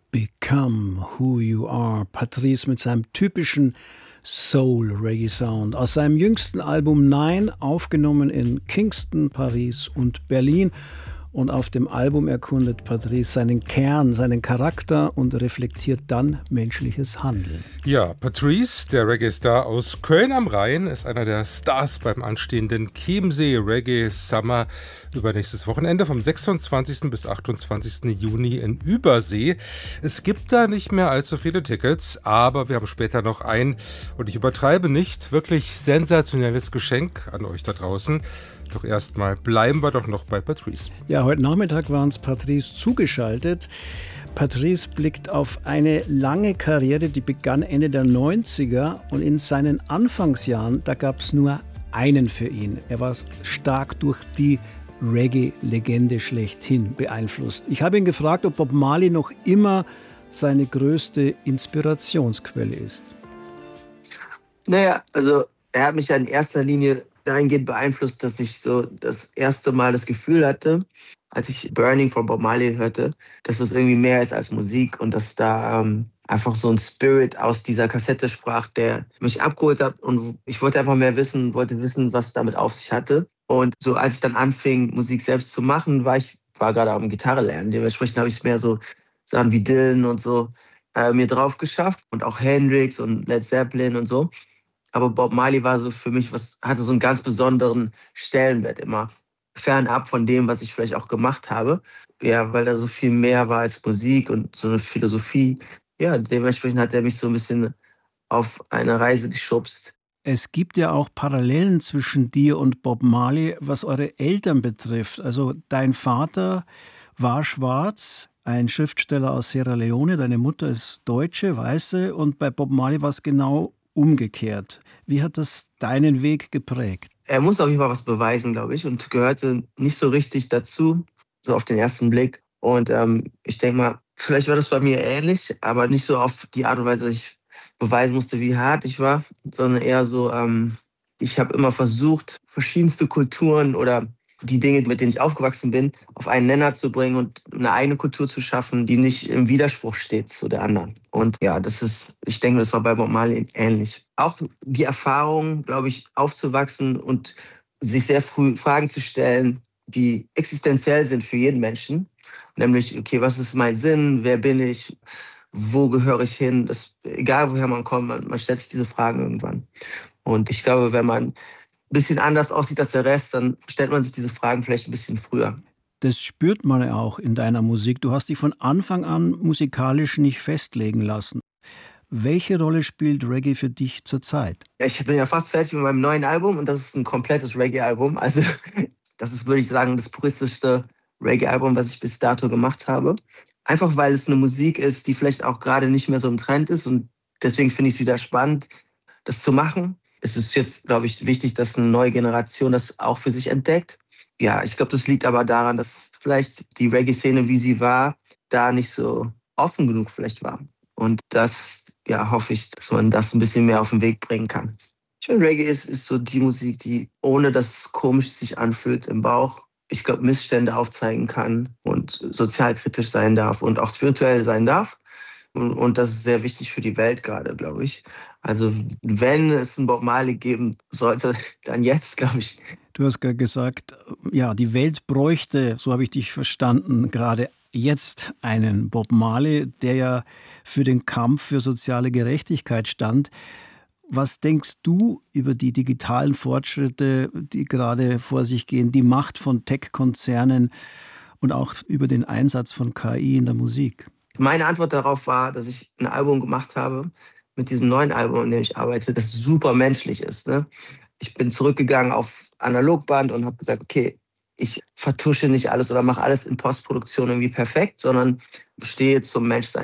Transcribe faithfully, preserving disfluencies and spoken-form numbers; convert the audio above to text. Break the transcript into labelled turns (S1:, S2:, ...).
S1: Become Who You Are. Patrice mit seinem typischen Soul-Reggae-Sound. Aus seinem jüngsten Album Nine, aufgenommen in Kingston, Paris und Berlin. Und auf dem Album erkundet Patrice seinen Kern, seinen Charakter und reflektiert dann menschliches Handeln.
S2: Ja, Patrice, der Reggae-Star aus Köln am Rhein, ist einer der Stars beim anstehenden Chiemsee Reggae Summer übernächstes Wochenende vom sechsundzwanzigsten bis achtundzwanzigsten Juni in Übersee. Es gibt da nicht mehr allzu viele Tickets, aber wir haben später noch ein, und ich übertreibe nicht, wirklich sensationelles Geschenk an euch da draußen. Doch erstmal bleiben wir doch noch bei Patrice.
S1: Ja, heute Nachmittag war uns Patrice zugeschaltet. Patrice blickt auf eine lange Karriere, die begann Ende der neunziger, und in seinen Anfangsjahren, da gab es nur einen für ihn. Er war stark durch die Reggae-Legende schlechthin beeinflusst. Ich habe ihn gefragt, ob Bob Marley noch immer seine größte Inspirationsquelle ist.
S3: Naja, also er hat mich ja in erster Linie dahingehend beeinflusst, dass ich so das erste Mal das Gefühl hatte, als ich Burning von Bob Marley hörte, dass es irgendwie mehr ist als Musik und dass da ähm, einfach so ein Spirit aus dieser Kassette sprach, der mich abgeholt hat, und ich wollte einfach mehr wissen, wollte wissen, was damit auf sich hatte. Und so als ich dann anfing, Musik selbst zu machen, war ich war gerade am Gitarre lernen. Dementsprechend habe ich mehr so Sachen wie Dylan und so äh, mir drauf geschafft und auch Hendrix und Led Zeppelin und so. Aber Bob Marley war so für mich, was hatte so einen ganz besonderen Stellenwert immer. Fernab von dem, was ich vielleicht auch gemacht habe. Ja, weil da so viel mehr war als Musik und so eine Philosophie. Ja, dementsprechend hat er mich so ein bisschen auf eine Reise geschubst.
S1: Es gibt ja auch Parallelen zwischen dir und Bob Marley, was eure Eltern betrifft. Also dein Vater war schwarz, ein Schriftsteller aus Sierra Leone. Deine Mutter ist Deutsche, Weiße. Und bei Bob Marley war es genau umgekehrt. Wie hat das deinen Weg geprägt?
S3: Er muss auf jeden Fall was beweisen, glaube ich, und gehörte nicht so richtig dazu, so auf den ersten Blick. Und ähm, ich denke mal, vielleicht war das bei mir ähnlich, aber nicht so auf die Art und Weise, dass ich beweisen musste, wie hart ich war, sondern eher so, ähm, ich habe immer versucht, verschiedenste Kulturen oder die Dinge, mit denen ich aufgewachsen bin, auf einen Nenner zu bringen und eine eigene Kultur zu schaffen, die nicht im Widerspruch steht zu der anderen. Und ja, das ist, ich denke, das war bei Bob Marley ähnlich. Auch die Erfahrung, glaube ich, aufzuwachsen und sich sehr früh Fragen zu stellen, die existenziell sind für jeden Menschen. Nämlich, okay, was ist mein Sinn? Wer bin ich? Wo gehöre ich hin? Das, egal, woher man kommt, man, man stellt sich diese Fragen irgendwann. Und ich glaube, wenn man ein bisschen anders aussieht als der Rest, dann stellt man sich diese Fragen vielleicht ein bisschen früher.
S1: Das spürt man ja auch in deiner Musik. Du hast dich von Anfang an musikalisch nicht festlegen lassen. Welche Rolle spielt Reggae für dich zurzeit?
S3: Ja, ich bin ja fast fertig mit meinem neuen Album und das ist ein komplettes Reggae-Album. Also das ist, würde ich sagen, das puristischste Reggae-Album, was ich bis dato gemacht habe. Einfach weil es eine Musik ist, die vielleicht auch gerade nicht mehr so im Trend ist, und deswegen finde ich es wieder spannend, das zu machen. Es ist jetzt, glaube ich, wichtig, dass eine neue Generation das auch für sich entdeckt. Ja, ich glaube, das liegt aber daran, dass vielleicht die Reggae-Szene, wie sie war, da nicht so offen genug vielleicht war. Und das, ja, hoffe ich, dass man das ein bisschen mehr auf den Weg bringen kann. Ich finde, Reggae ist, ist so die Musik, die, ohne dass es komisch sich anfühlt im Bauch, ich glaube, Missstände aufzeigen kann und sozialkritisch sein darf und auch spirituell sein darf. Und, und das ist sehr wichtig für die Welt gerade, glaube ich. Also wenn es einen Bob Marley geben sollte, dann jetzt, glaube ich.
S1: Du hast gerade gesagt, ja, die Welt bräuchte, so habe ich dich verstanden, gerade jetzt einen Bob Marley, der ja für den Kampf für soziale Gerechtigkeit stand. Was denkst du über die digitalen Fortschritte, die gerade vor sich gehen, die Macht von Tech-Konzernen und auch über den Einsatz von K I in der Musik?
S3: Meine Antwort darauf war, dass ich ein Album gemacht habe, mit diesem neuen Album, an dem ich arbeite, das super menschlich ist. Ne? Ich bin zurückgegangen auf Analogband und habe gesagt, okay, ich vertusche nicht alles oder mache alles in Postproduktion irgendwie perfekt, sondern stehe zum Menschsein.